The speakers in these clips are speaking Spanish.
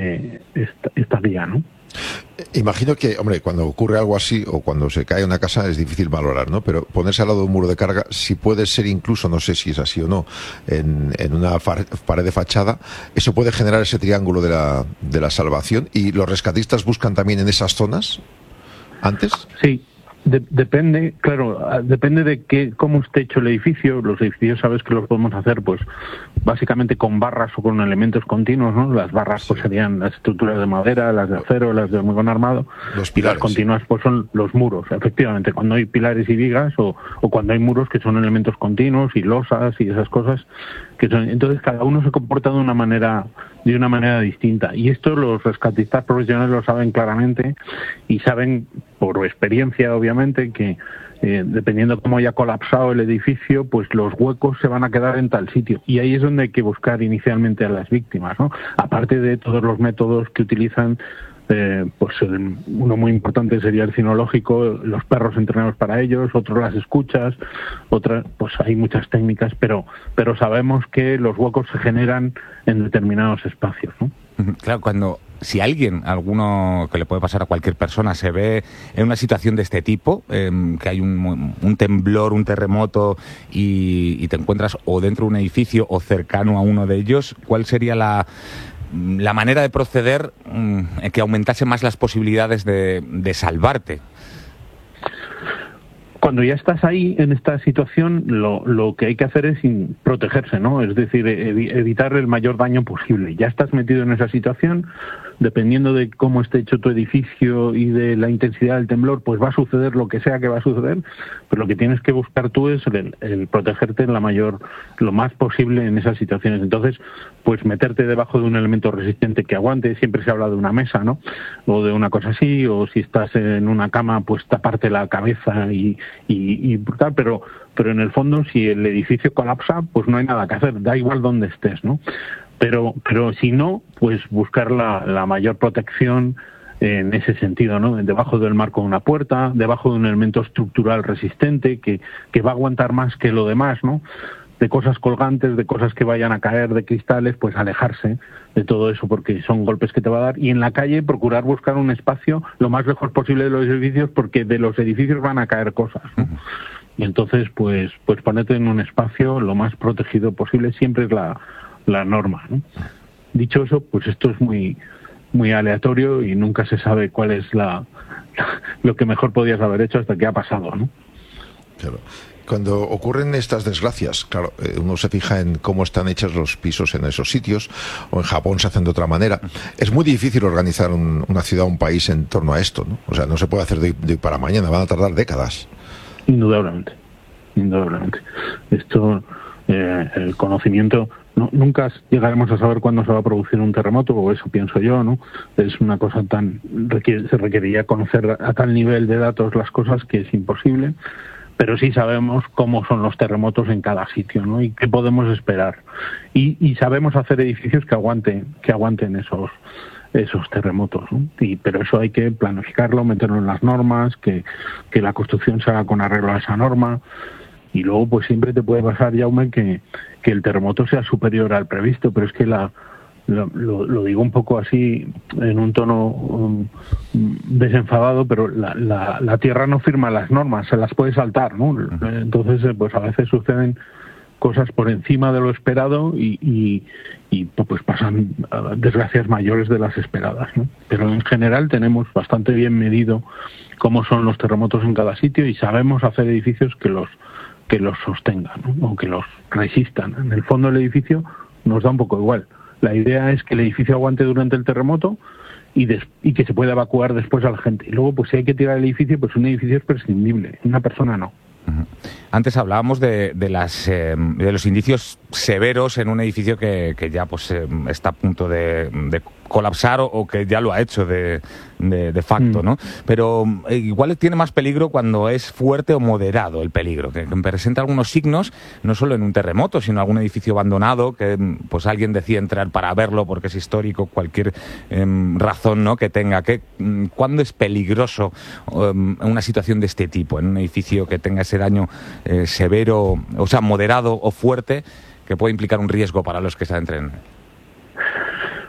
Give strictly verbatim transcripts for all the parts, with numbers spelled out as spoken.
este, esta, esta guía, ¿no? Imagino que, hombre, cuando ocurre algo así o cuando se cae una casa es difícil valorar, ¿no? Pero ponerse al lado de un muro de carga, si puede ser incluso, no sé si es así o no, en, en una far, pared de fachada, eso puede generar ese triángulo de la, de la salvación. ¿Y los rescatistas buscan también en esas zonas antes? Sí. De, depende, claro, depende de qué, cómo esté hecho el edificio. Los edificios, sabes que los podemos hacer, pues, básicamente con barras o con elementos continuos, ¿no? Las barras, sí, pues, serían las estructuras de madera, las de acero, las de hormigón armado. Los pilares, y las continuas, sí, pues, son los muros. Efectivamente, cuando hay pilares y vigas o, o cuando hay muros que son elementos continuos y losas y esas cosas, que son, entonces cada uno se comporta de una manera de una manera distinta. Y esto los rescatistas profesionales lo saben claramente y saben por experiencia, obviamente, que eh, dependiendo cómo haya colapsado el edificio, pues los huecos se van a quedar en tal sitio. Y ahí es donde hay que buscar inicialmente a las víctimas, ¿no? Aparte de todos los métodos que utilizan, eh, pues el, uno muy importante sería el cinológico, los perros entrenados para ellos, otros las escuchas, otras, pues hay muchas técnicas, pero pero sabemos que los huecos se generan en determinados espacios, ¿no? Claro, cuando si alguien, alguno que le puede pasar a cualquier persona, se ve en una situación de este tipo, eh, que hay un, un temblor, un terremoto y, y te encuentras o dentro de un edificio o cercano a uno de ellos, ¿cuál sería la la manera de proceder mmm, que aumentase más las posibilidades de, de salvarte? Cuando ya estás ahí en esta situación, lo, lo que hay que hacer es protegerse, ¿no? Es decir, evi- evitar el mayor daño posible. Ya estás metido en esa situación, dependiendo de cómo esté hecho tu edificio y de la intensidad del temblor, pues va a suceder lo que sea que va a suceder, pero lo que tienes que buscar tú es el, el protegerte en la mayor, lo más posible en esas situaciones. Entonces, pues meterte debajo de un elemento resistente que aguante. Siempre se habla de una mesa, ¿no? O de una cosa así, o si estás en una cama, pues taparte la cabeza y, y, y tal, pero pero en el fondo, si el edificio colapsa, pues no hay nada que hacer, da igual donde estés, ¿no? Pero pero si no, pues buscar la, la mayor protección en ese sentido, ¿no? Debajo del marco de una puerta, debajo de un elemento estructural resistente que, que va a aguantar más que lo demás, ¿no? De cosas colgantes, de cosas que vayan a caer, de cristales, pues alejarse de todo eso porque son golpes que te va a dar. Y en la calle procurar buscar un espacio lo más lejos posible de los edificios porque de los edificios van a caer cosas, ¿no? Y entonces, pues pues ponerte en un espacio lo más protegido posible siempre es la, la norma, ¿no? Dicho eso, pues esto es muy muy aleatorio y nunca se sabe cuál es la lo que mejor podías haber hecho hasta que ha pasado, ¿no? Claro. Cuando ocurren estas desgracias, claro, uno se fija en cómo están hechos los pisos en esos sitios, o en Japón se hacen de otra manera. Es muy difícil organizar un, una ciudad, un país en torno a esto, ¿no? O sea, no se puede hacer de, de para mañana, van a tardar décadas. Indudablemente, indudablemente. Esto, eh, el conocimiento, no, nunca llegaremos a saber cuándo se va a producir un terremoto, o eso pienso yo, ¿no? Es una cosa tan, requiere, se requeriría conocer a tal nivel de datos las cosas que es imposible. Pero sí sabemos cómo son los terremotos en cada sitio, ¿no? Y qué podemos esperar. Y, y sabemos hacer edificios que aguanten, que aguanten esos esos terremotos, ¿no? Y, pero eso hay que planificarlo, meterlo en las normas, que, que la construcción se haga con arreglo a esa norma. Y luego, pues siempre te puede pasar, Jaume, que, que el terremoto sea superior al previsto, pero es que la Lo, lo, lo digo un poco así en un tono um, desenfadado, pero la, la, la Tierra no firma las normas, se las puede saltar, ¿no? Entonces, pues a veces suceden cosas por encima de lo esperado y, y, y pues pasan desgracias mayores de las esperadas, ¿no? Pero en general tenemos bastante bien medido cómo son los terremotos en cada sitio y sabemos hacer edificios que los que los sostengan, ¿no? O que los resistan. En el fondo del edificio nos da un poco igual. La idea es que el edificio aguante durante el terremoto y, des, y que se pueda evacuar después a la gente. Y luego, pues si hay que tirar el edificio, pues un edificio es prescindible, una persona no. Uh-huh. Antes hablábamos de, de, las, eh, de los indicios severos en un edificio que, que ya pues eh, está a punto de, de colapsar o, o que ya lo ha hecho de, de, de facto, mm. ¿no? Pero eh, igual tiene más peligro cuando es fuerte o moderado el peligro, que, que presenta algunos signos, no solo en un terremoto, sino en algún edificio abandonado, que pues alguien decide entrar para verlo porque es histórico, cualquier eh, razón, ¿no?, que tenga. Que, ¿cuándo es peligroso eh, una situación de este tipo, en un edificio que tenga ese daño eh, severo, o sea, moderado o fuerte, que puede implicar un riesgo para los que se adentren?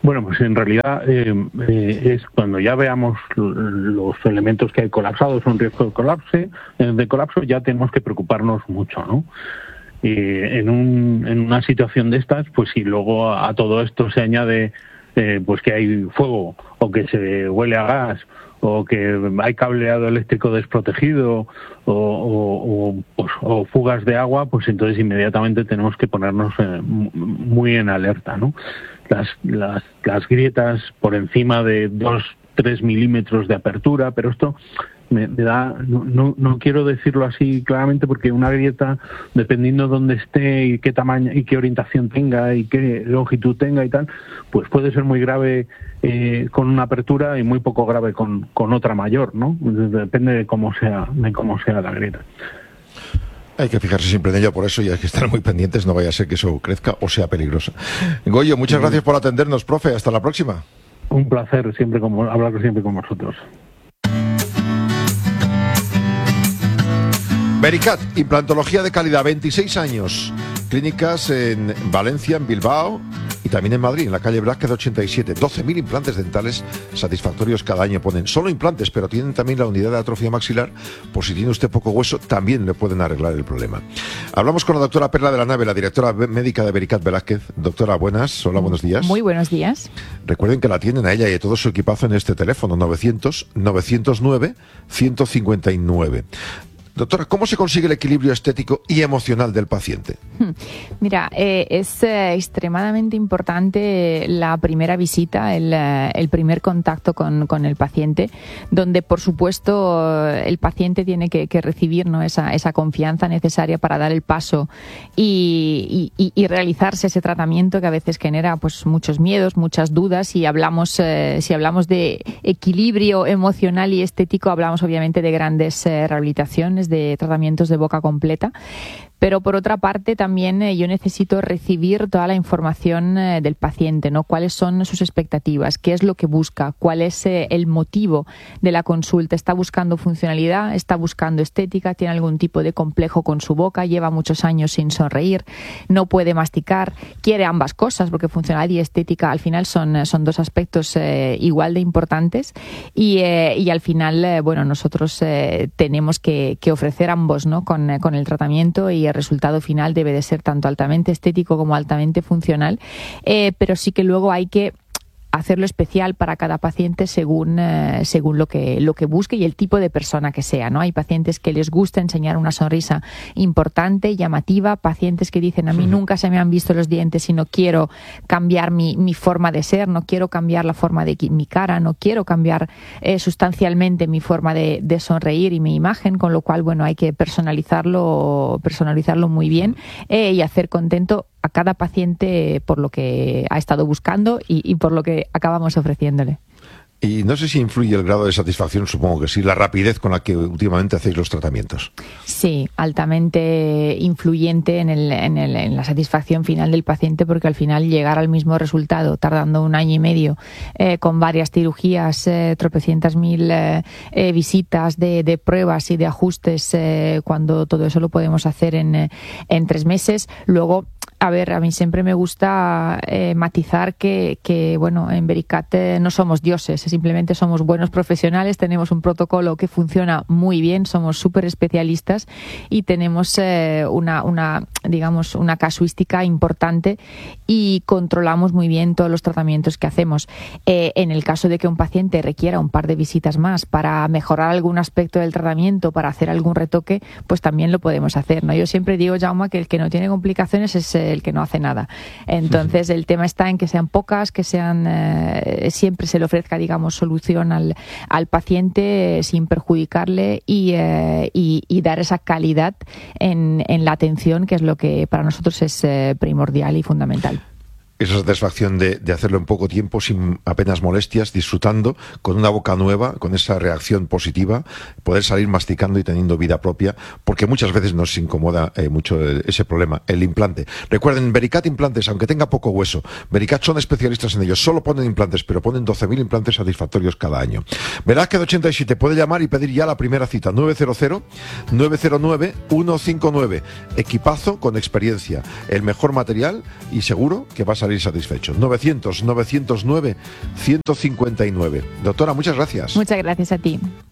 Bueno, pues en realidad eh, eh, es cuando ya veamos los elementos que hay colapsados, un riesgo de colapso, de colapso, ya tenemos que preocuparnos mucho, ¿no? Y en, un, en una situación de estas, pues si luego a, a todo esto se añade eh, pues que hay fuego o que se huele a gas o que hay cableado eléctrico desprotegido o, o, o, pues, o fugas de agua, pues entonces inmediatamente tenemos que ponernos eh, muy en alerta, ¿no? Las, las, las grietas por encima de dos, tres milímetros de apertura, pero esto me, me da, no, no, no quiero decirlo así claramente porque una grieta, dependiendo de dónde esté y qué tamaño y qué orientación tenga y qué longitud tenga y tal, pues puede ser muy grave eh, con una apertura y muy poco grave con, con otra mayor, ¿no? Depende de cómo sea, de cómo sea la grieta. Hay que fijarse siempre en ello, por eso, y hay que estar muy pendientes, no vaya a ser que eso crezca o sea peligroso. Goyo, muchas mm. gracias por atendernos, profe. Hasta la próxima. Un placer siempre como, hablar siempre con vosotros. Vericat, implantología de calidad, veintiséis años. Clínicas en Valencia, en Bilbao y también en Madrid, en la calle Blázquez ochenta y siete. doce mil implantes dentales satisfactorios cada año ponen. Solo implantes, pero tienen también la unidad de atrofia maxilar. Por si tiene usted poco hueso, también le pueden arreglar el problema. Hablamos con la doctora Perla de la Nave, la directora médica de Vericat Velázquez. Doctora, buenas. Hola, buenos días. Muy buenos días. Recuerden que la atienden a ella y a todo su equipazo en este teléfono, novecientos, novecientos nueve, ciento cincuenta y nueve. Doctora, ¿cómo se consigue el equilibrio estético y emocional del paciente? Mira, eh, es eh, extremadamente importante la primera visita, el, eh, el primer contacto con, con el paciente, donde por supuesto el paciente tiene que, que recibir, ¿no?, esa, esa confianza necesaria para dar el paso y, y, y realizarse ese tratamiento que a veces genera pues muchos miedos, muchas dudas. Y hablamos, eh, si hablamos de equilibrio emocional y estético, hablamos obviamente de grandes eh, rehabilitaciones, de tratamientos de boca completa. Pero por otra parte también eh, yo necesito recibir toda la información eh, del paciente, ¿no? Cuáles son sus expectativas, qué es lo que busca, cuál es eh, el motivo de la consulta. ¿Está buscando funcionalidad? ¿Está buscando estética? ¿Tiene algún tipo de complejo con su boca? ¿Lleva muchos años sin sonreír? ¿No puede masticar? ¿Quiere ambas cosas? Porque funcionalidad y estética al final son, son dos aspectos eh, igual de importantes y, eh, y al final, eh, bueno, nosotros eh, tenemos que, que ofrecer ambos, ¿no?, con, eh, con el tratamiento, y el resultado final debe de ser tanto altamente estético como altamente funcional, eh, pero sí que luego hay que hacerlo especial para cada paciente según, eh, según lo que, lo que busque y el tipo de persona que sea, ¿no? Hay pacientes que les gusta enseñar una sonrisa importante, llamativa, pacientes que dicen a mí nunca se me han visto los dientes y no quiero cambiar mi, mi forma de ser, no quiero cambiar la forma de mi cara, no quiero cambiar eh, sustancialmente mi forma de, de sonreír y mi imagen, con lo cual, bueno, hay que personalizarlo, personalizarlo muy bien eh, y hacer contento a cada paciente por lo que ha estado buscando y, y por lo que acabamos ofreciéndole. Y no sé si influye el grado de satisfacción, supongo que sí, la rapidez con la que últimamente hacéis los tratamientos. Sí, altamente influyente en, el, en, el, en la satisfacción final del paciente, porque al final llegar al mismo resultado tardando un año y medio eh, con varias cirugías, eh, tropecientas mil eh, eh, visitas de, de pruebas y de ajustes, eh, cuando todo eso lo podemos hacer en, en tres meses. Luego, a ver, a mí siempre me gusta eh, matizar que, que, bueno, en Vericat eh, no somos dioses, simplemente somos buenos profesionales, tenemos un protocolo que funciona muy bien, somos súper especialistas y tenemos eh, una, una, digamos, una casuística importante y controlamos muy bien todos los tratamientos que hacemos. Eh, en el caso de que un paciente requiera un par de visitas más para mejorar algún aspecto del tratamiento, para hacer algún retoque, pues también lo podemos hacer, ¿no? Yo siempre digo, Jaume, que el que no tiene complicaciones es eh, el que no hace nada. Entonces, el tema está en que sean pocas, que sean eh, siempre se le ofrezca, digamos, solución al, al paciente eh, sin perjudicarle y, eh, y, y dar esa calidad en, en la atención, que es lo que para nosotros es eh, primordial y fundamental. Esa satisfacción de, de hacerlo en poco tiempo, sin apenas molestias, disfrutando, con una boca nueva, con esa reacción positiva, poder salir masticando y teniendo vida propia, porque muchas veces nos incomoda eh, mucho ese problema, el implante. Recuerden, Vericat Implantes, aunque tenga poco hueso, Vericat son especialistas en ello, solo ponen implantes, pero ponen doce mil implantes satisfactorios cada año. Velázquez ochenta y siete, puede llamar y pedir ya la primera cita, nueve cero cero, nueve cero nueve, uno cinco nueve. Equipazo con experiencia, el mejor material y seguro que va a salir salir satisfecho. novecientos, novecientos nueve, ciento cincuenta y nueve. Doctora, muchas gracias. Muchas gracias a ti.